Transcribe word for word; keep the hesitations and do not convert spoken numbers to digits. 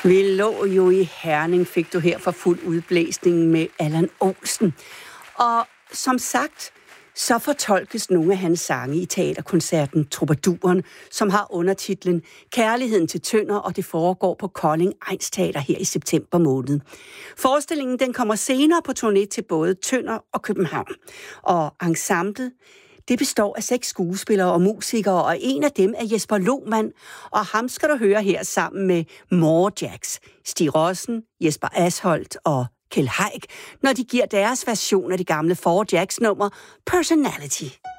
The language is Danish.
Vi lå jo i Herning, fik du her for fuld udblæsning med Allan Olsen. Og som sagt, så fortolkes nogle af hans sange i teaterkoncerten Troubadouren, som har undertitlen Kærligheden til Tønder, og det foregår på Kolding Egnsteater her i september måned. Forestillingen den kommer senere på turné til både Tønder og København. Og ensemblet, det består af seks skuespillere og musikere, og en af dem er Jesper Lohmann, og ham skal du høre her sammen med More Jacks, Stig Rossen, Jesper Asholdt og Kjeld Haik, når de giver deres version af det gamle Four Jacks nummer Personality.